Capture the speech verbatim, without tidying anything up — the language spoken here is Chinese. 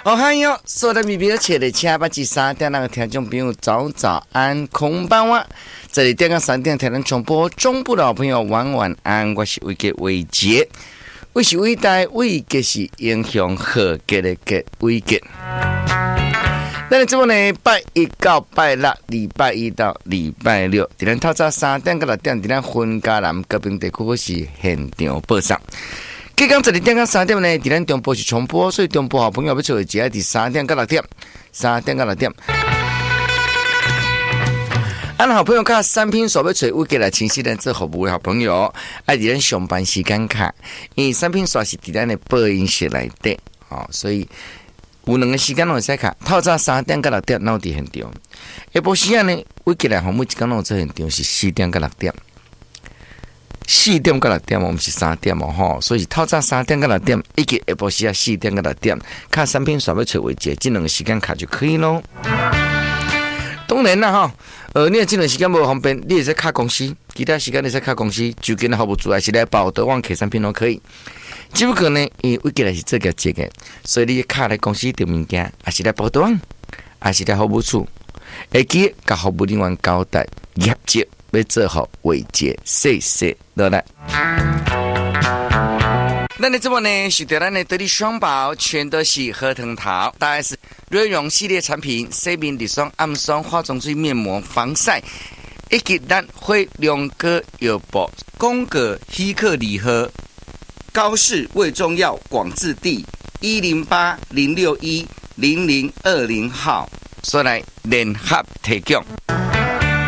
哦嗨哟，所有的米米的车的车八至三点，那个听众朋友早早安，空班哇！这里电个三点台能重播中部的好朋友晚晚安，我是伟杰伟杰，我是伟大伟杰是英雄和杰的杰伟杰。那你这么呢？拜一到拜六，礼拜一到礼拜六，伫咱透早三点到六点，伫咱分家南高平地区是现场播送。今天这里点到三点呢，伫咱中部是重播，所以中部好朋友要做的只要伫三点到六点，三点到六点。俺好朋友看三拼所要找我给来清晰人做服务的好朋友，爱伫咱上班时间卡，因为三拼所是伫咱的播音室内底，哦，所以。有两个时间拢会使看，透早三点到六点，闹伫现场。下晡时间呢，我记来项目一工拢做现场是四点到六点，四点到六点，我们是三点哦吼，所以透早三点到六点，以及下晡时间四点到六点，看产品选要找位置，这两个时间卡就可以咯。当然啦哈，呃，你这两个时间无方便，你也在卡公司，其他时间你在卡公司，就跟服务组还是来报德旺客产品都可以。只不过呢，因为我记来是这个节个，所以你卡来公司订物件，还是来报单，还是来服务处，会记甲服务人员交代业绩要做好维节，谢谢，落来。那你这么呢？是对咱的得力双宝，全都是核桃桃，大概是瑞容系列产品，洗面乳霜、暗霜、化妆水、面膜、防晒，以及咱会两个药包，宫格希克礼盒。高市卫中药广治地一零八零六一零零二零号，所来联合提供。